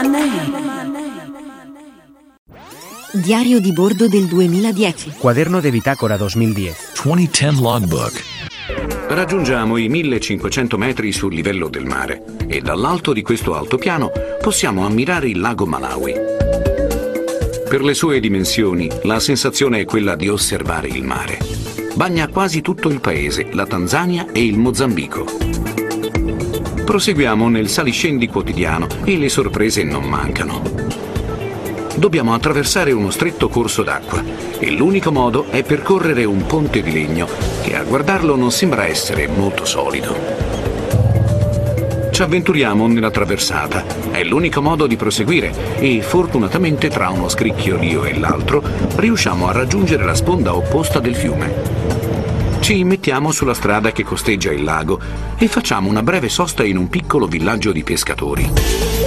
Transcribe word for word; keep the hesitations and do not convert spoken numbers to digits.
Diario di bordo del duemiladieci. Cuaderno de bitácora duemiladieci. duemiladieci Logbook. Raggiungiamo i millecinquecento metri sul livello del mare e dall'alto di questo altopiano possiamo ammirare il lago Malawi. Per le sue dimensioni, la sensazione è quella di osservare il mare. Bagna quasi tutto il paese, la Tanzania e il Mozambico. Proseguiamo nel saliscendi quotidiano e le sorprese non mancano. Dobbiamo attraversare uno stretto corso d'acqua e l'unico modo è percorrere un ponte di legno che a guardarlo non sembra essere molto solido. Ci avventuriamo nella traversata, è l'unico modo di proseguire e fortunatamente tra uno scricchiolio e l'altro riusciamo a raggiungere la sponda opposta del fiume. Ci mettiamo sulla strada che costeggia il lago e facciamo una breve sosta in un piccolo villaggio di pescatori.